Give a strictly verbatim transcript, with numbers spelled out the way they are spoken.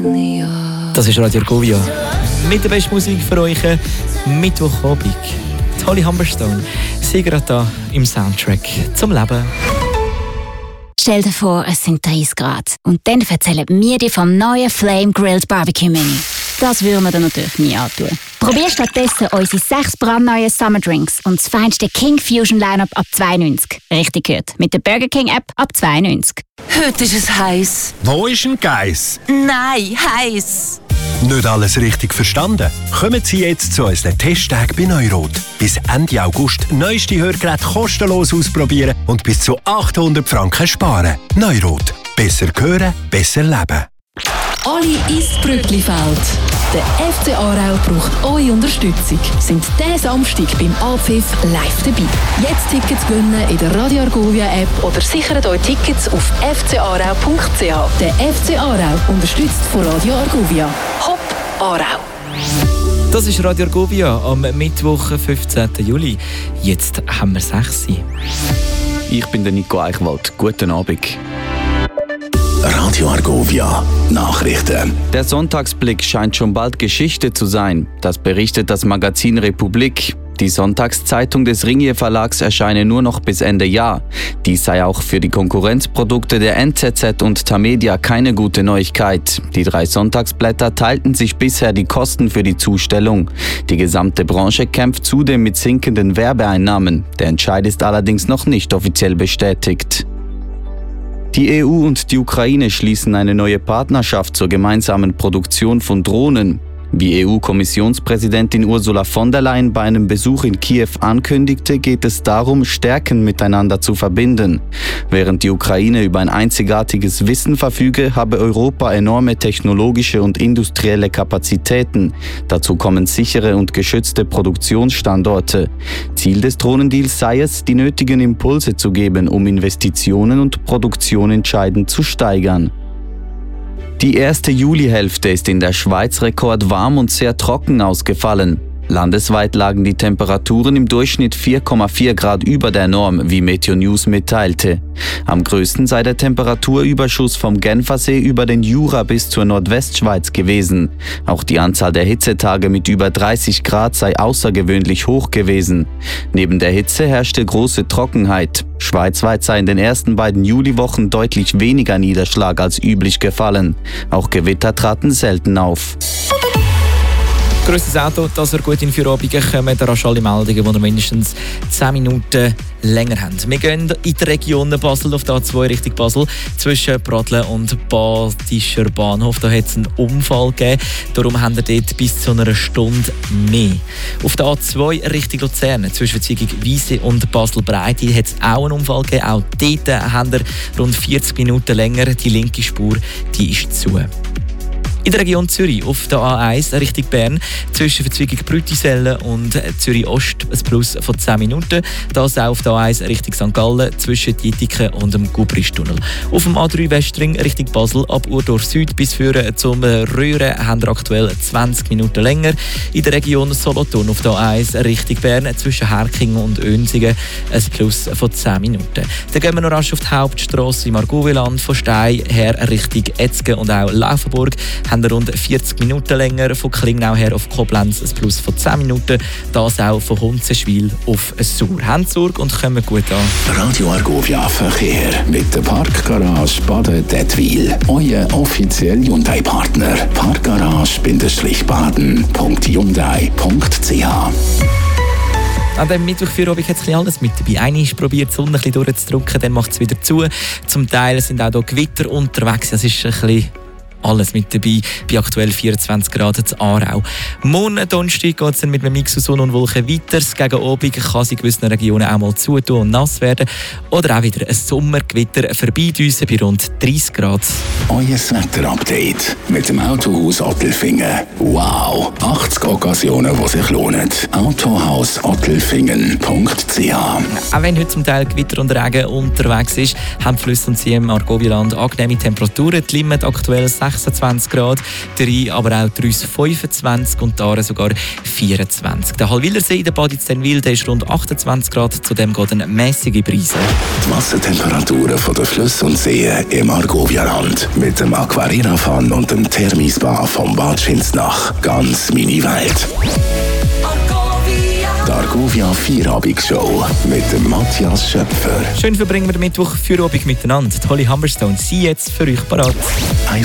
Das ist Radio Argovia. Mit der besten Musik für euch. Mittwochabend. Holly Humberstone. Sie gerade da im Soundtrack zum Leben. Stell dir vor, es sind dreißig Grad. Und dann erzählen wir dir vom neuen Flame Grilled Barbecue Menü. Das würden wir dir natürlich nie antun. Probier stattdessen unsere sechs brandneuen Summer Drinks und das feinste King Fusion Lineup ab zwei neunzig. Richtig gehört. Mit der Burger King App ab zwei neunzig. Heute ist es heiß. Wo ist ein Geiss? Nein, heiß. Nicht alles richtig verstanden? Kommen Sie jetzt zu unseren Testtagen bei Neurot. Bis Ende August neueste Hörgeräte kostenlos ausprobieren und bis zu achthundert Franken sparen. Neurot. Besser hören, besser leben. Alle ins Brücklifeld. Der F C Aarau braucht eure Unterstützung. Sind diesen Samstag beim Abpfiff live dabei. Jetzt Tickets gewinnen in der Radio Argovia App oder sichert euch Tickets auf f c aarau punkt c h. Der F C Aarau, unterstützt von Radio Argovia. Hopp Aarau! Das ist Radio Argovia am Mittwoch, fünfzehnten Juli. Jetzt haben wir sechs. Ich bin der Nico Eichwald. Guten Abend. Radio Argovia Nachrichten. Der Sonntagsblick scheint schon bald Geschichte zu sein. Das berichtet das Magazin Republik. Die Sonntagszeitung des Ringier Verlags erscheine nur noch bis Ende Jahr. Dies sei auch für die Konkurrenzprodukte der N Z Z und Tamedia keine gute Neuigkeit. Die drei Sonntagsblätter teilten sich bisher die Kosten für die Zustellung. Die gesamte Branche kämpft zudem mit sinkenden Werbeeinnahmen. Der Entscheid ist allerdings noch nicht offiziell bestätigt. Die E U und die Ukraine schließen eine neue Partnerschaft zur gemeinsamen Produktion von Drohnen. Wie E U-Kommissionspräsidentin Ursula von der Leyen bei einem Besuch in Kiew ankündigte, geht es darum, Stärken miteinander zu verbinden. Während die Ukraine über ein einzigartiges Wissen verfüge, habe Europa enorme technologische und industrielle Kapazitäten. Dazu kommen sichere und geschützte Produktionsstandorte. Ziel des Drohnendeals sei es, die nötigen Impulse zu geben, um Investitionen und Produktion entscheidend zu steigern. Die erste Julihälfte ist in der Schweiz rekordwarm und sehr trocken ausgefallen. Landesweit lagen die Temperaturen im Durchschnitt vier Komma vier Grad über der Norm, wie Meteo News mitteilte. Am größten sei der Temperaturüberschuss vom Genfersee über den Jura bis zur Nordwestschweiz gewesen. Auch die Anzahl der Hitzetage mit über dreißig Grad sei außergewöhnlich hoch gewesen. Neben der Hitze herrschte große Trockenheit. Schweizweit sei in den ersten beiden Juliwochen deutlich weniger Niederschlag als üblich gefallen. Auch Gewitter traten selten auf. Grösstes Auto, dass ihr gut in Feierabend kommt, da rasch alle Meldungen, die ihr mindestens zehn Minuten länger haben. Wir gehen in die Region Basel, auf der A zwei Richtung Basel, zwischen Pradle und Badischer Bahnhof. Da hat es einen Unfall gegeben, darum haben wir dort bis zu einer Stunde mehr. Auf der A zwei Richtung Luzern, zwischen Verzweigung Wiese und Basel-Breite, hat es auch einen Unfall gegeben. Auch dort haben wir rund vierzig Minuten länger. Die linke Spur, die ist zu. In der Region Zürich auf der A eins Richtung Bern zwischen Verzweigung Brütisellen und Zürich Ost ein Plus von zehn Minuten. Das auch auf der A eins Richtung Sankt Gallen zwischen Dietiken und dem Gubristunnel. Auf dem A drei Westring Richtung Basel ab Urdorf Süd bis für zum Röhren haben wir aktuell zwanzig Minuten länger. In der Region Solothurn auf der A eins Richtung Bern zwischen Herking und Önsingen ein Plus von zehn Minuten. Dann gehen wir noch rasch auf die Hauptstrasse im Argoviland von Stein her Richtung Etzgen und auch Laufenburg. Haben wir rund vierzig Minuten länger, von Klingnau her auf Koblenz ein Plus von zehn Minuten, das auch von Hunzenschwil auf Sur. Habt Sorge und kommen gut an. Radio Argovia Verkehr mit der Parkgarage Baden-Dettwil. Euer offizieller Hyundai-Partner. Parkgarage-baden punkt hyundai punkt c h. An diesem Mittwoch für Abend hat es alles mit dabei. Einmal probiert die Sonne ein bisschen durchzudrücken, dann macht es wieder zu. Zum Teil sind auch hier Gewitter unterwegs. Das ist ein bisschen alles mit dabei, bei aktuell vierundzwanzig Grad in Aarau. Morgen Donnerstag geht es dann mit einem Mix aus Sonne und Wolken weiter. Gegen Abend kann es in gewissen Regionen auch mal zutun und nass werden. Oder auch wieder ein Sommergewitter vorbeidüsen bei rund dreißig Grad. Euer Wetterupdate mit dem Autohaus Ottelfingen. Wow! achtzig Occasionen, die sich lohnen. Autohaus ottelfingen punkt c h. Auch wenn heute zum Teil Gewitter und Regen unterwegs ist, haben die Flüsse und Seen im Argovieland angenehme Temperaturen. Die Limit aktuell sechzehn sechsundzwanzig Grad, der Rhein aber auch die Reuss fünfundzwanzig und die Aare sogar vierundzwanzig. Der Hallwilersee, der Bad Izenwil, der ist rund achtundzwanzig Grad, zudem geht eine mäßige Brise. Die Wassertemperaturen von den Flüssen und Seen im Argovia-Land mit dem Aquarina-Fun und dem Thermispa vom Bad Schinznach. Ganz meine Welt. Die Argovia Vierabend-Show mit dem Matthias Schöpfer. Schön verbringen wir den Mittwoch Feierabend miteinander. Die Holly Humberstone sind jetzt für euch parat.